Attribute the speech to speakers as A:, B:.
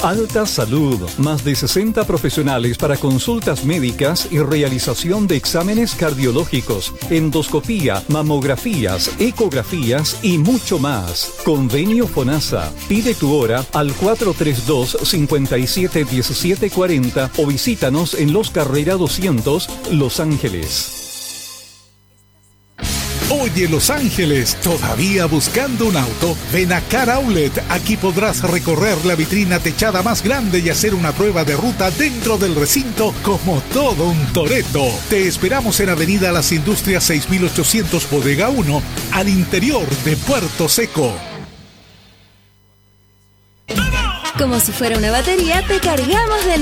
A: Alta Salud, más de 60 profesionales para consultas médicas y realización de exámenes cardiológicos, endoscopía, mamografías, ecografías y mucho más. Convenio FONASA. Pide tu hora al 432-571740 o visítanos en Los Carrera 200, Los Ángeles.
B: Oye, Los Ángeles, ¿todavía buscando un auto? Ven a Car Outlet. Aquí podrás recorrer la vitrina techada más grande y hacer una prueba de ruta dentro del recinto como todo un Toretto. Te esperamos en Avenida Las Industrias 6800 Bodega 1, al interior de Puerto Seco.
C: Como si fuera una batería, te cargamos de